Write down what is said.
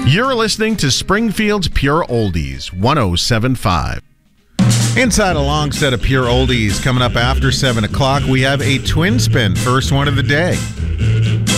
You're listening to Springfield's Pure Oldies, 107.5. Inside a long set of Pure Oldies coming up after 7 o'clock, we have a twin spin, first one of the day.